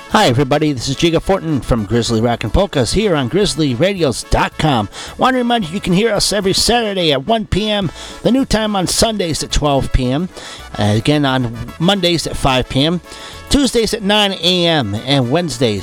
Hi everybody, this is Jiga Fortin from Grizzly Rock and Polkas here on GrizzlyRadios.com. Want to remind you can hear us every Saturday at 1 p.m., the new time on Sundays at 12 p.m., again on Mondays at 5 p.m., Tuesdays at 9 a.m., and Wednesdays